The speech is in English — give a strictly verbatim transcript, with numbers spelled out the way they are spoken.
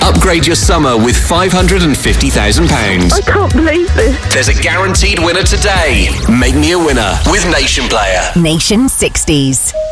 Upgrade your summer with five hundred fifty thousand pounds. I can't believe this. There's a guaranteed winner today. Make me a winner with Nation Player. Nation sixties.